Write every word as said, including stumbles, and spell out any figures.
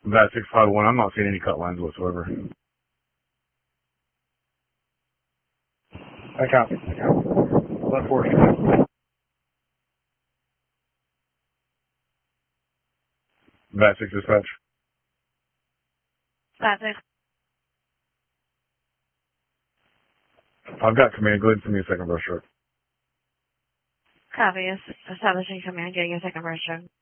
That six five one, I'm not seeing any cut lines whatsoever. I copy. I copy. Left four two. That six dispatch. That six. I've got command. Go ahead and send me a second brush stroke. Copy. Establishing command, getting a second brush stroke.